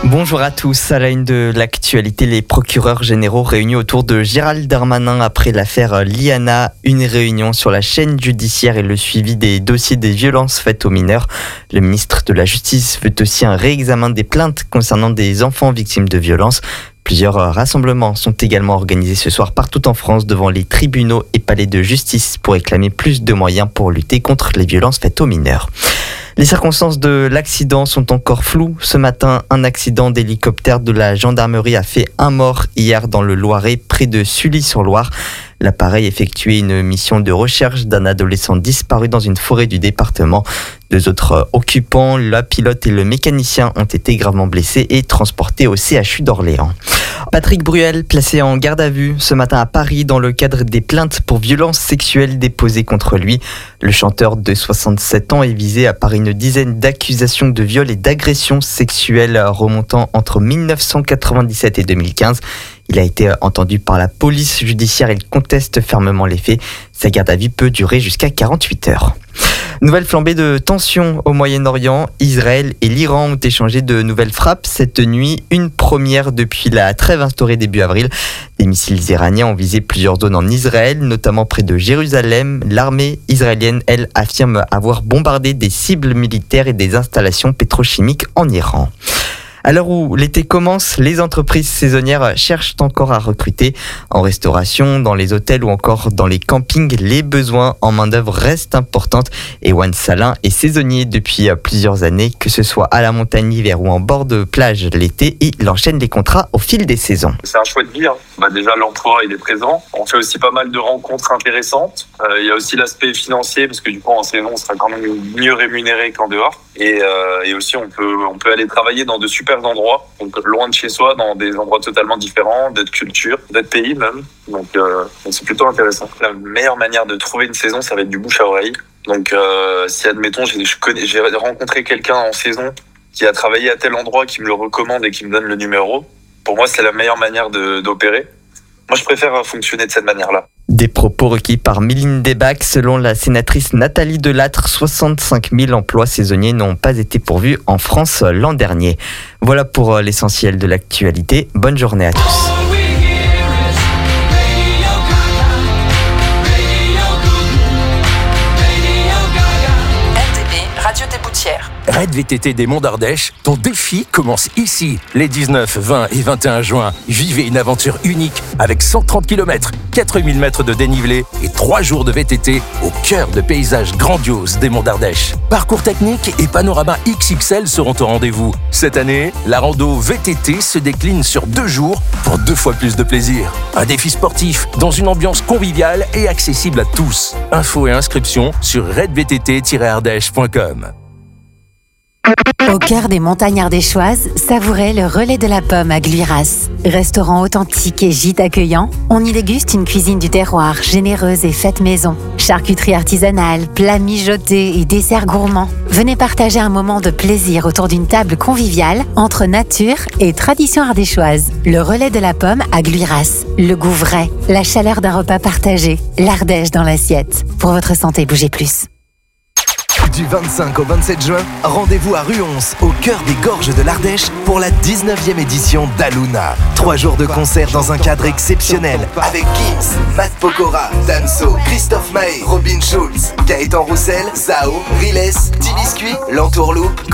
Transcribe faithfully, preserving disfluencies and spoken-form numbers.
Bonjour à tous. À la une de l'actualité, les procureurs généraux réunis autour de Gérald Darmanin après l'affaire Liana. Une réunion sur la chaîne judiciaire et le suivi des dossiers des violences faites aux mineurs. Le ministre de la Justice veut aussi un réexamen des plaintes concernant des enfants victimes de violences. Plusieurs rassemblements sont également organisés ce soir partout en France devant les tribunaux et palais de justice pour réclamer plus de moyens pour lutter contre les violences faites aux mineurs. Les circonstances de l'accident sont encore floues. Ce matin, un accident d'hélicoptère de la gendarmerie a fait un mort hier dans le Loiret, près de Sully-sur-Loire. L'appareil effectuait une mission de recherche d'un adolescent disparu dans une forêt du département. Deux autres occupants, la pilote et le mécanicien, ont été gravement blessés et transportés au C H U d'Orléans. Patrick Bruel, placé en garde à vue ce matin à Paris dans le cadre des plaintes pour violences sexuelles déposées contre lui. Le chanteur de soixante-sept ans est visé par une dizaine d'accusations de viol et d'agressions sexuelles remontant entre dix-neuf cent quatre-vingt-dix-sept et deux mille quinze. Il a été entendu par la police judiciaire. Il conteste fermement les faits. Sa garde à vue peut durer jusqu'à quarante-huit heures. Nouvelle flambée de tensions au Moyen-Orient. Israël et l'Iran ont échangé de nouvelles frappes cette nuit, une première depuis la trêve instaurée début avril. Des missiles iraniens ont visé plusieurs zones en Israël, notamment près de Jérusalem. L'armée israélienne, elle, affirme avoir bombardé des cibles militaires et des installations pétrochimiques en Iran. À l'heure où l'été commence, les entreprises saisonnières cherchent encore à recruter. En restauration, dans les hôtels ou encore dans les campings, les besoins en main-d'œuvre restent importants. Et Juan Salin est saisonnier depuis plusieurs années, que ce soit à la montagne l'hiver ou en bord de plage l'été. Et il enchaîne les contrats au fil des saisons. C'est un choix de vie. Hein. Bah déjà, l'emploi, il est présent. On fait aussi pas mal de rencontres intéressantes. Euh, il y a aussi l'aspect financier, parce que du coup, en saison, on sera quand même mieux rémunéré qu'en dehors. Et, euh, et aussi, on peut, on peut aller travailler dans de super endroits, donc loin de chez soi, dans des endroits totalement différents, d'autres cultures, d'autres pays même. Donc, euh, donc c'est plutôt intéressant. La meilleure manière de trouver une saison, ça va être du bouche à oreille. Donc euh, si admettons, j'ai, je connais, j'ai rencontré quelqu'un en saison qui a travaillé à tel endroit, qui me le recommande et qui me donne le numéro, pour moi c'est la meilleure manière de, d'opérer. Moi je préfère fonctionner de cette manière-là. Des propos recueillis par Méline Debac. Selon la sénatrice Nathalie Delattre, soixante-cinq mille emplois saisonniers n'ont pas été pourvus en France l'an dernier. Voilà pour l'essentiel de l'actualité. Bonne journée à tous. Raid V T T des Monts d'Ardèche, ton défi commence ici. Les dix-neuf, vingt et vingt et un juin, vivez une aventure unique avec cent trente kilomètres, quatre mille mètres de dénivelé et trois jours de V T T au cœur de paysages grandioses des Monts d'Ardèche. Parcours technique et panorama X X L seront au rendez-vous. Cette année, la rando V T T se décline sur deux jours pour deux fois plus de plaisir. Un défi sportif dans une ambiance conviviale et accessible à tous. Infos et inscriptions sur raid v t t tiret ardèche point com. Au cœur des montagnes ardéchoises, savourez le Relais de la Pomme à Gluiras. Restaurant authentique et gîte accueillant, on y déguste une cuisine du terroir généreuse et faite maison. Charcuterie artisanale, plats mijotés et desserts gourmands. Venez partager un moment de plaisir autour d'une table conviviale entre nature et tradition ardéchoise. Le Relais de la Pomme à Gluiras. Le goût vrai, la chaleur d'un repas partagé, l'Ardèche dans l'assiette. Pour votre santé, bougez plus. Du vingt-cinq au vingt-sept juin, rendez-vous à Ruons, au cœur des gorges de l'Ardèche, pour la dix-neuvième édition d'Aluna. Trois jours de concert dans un cadre exceptionnel, avec Gims, Matt Pokora, Damso, Christophe Maé, Robin Schulz, Gaëtan Roussel, Zao, Riles, Tibiscuit, L'Entourloupe,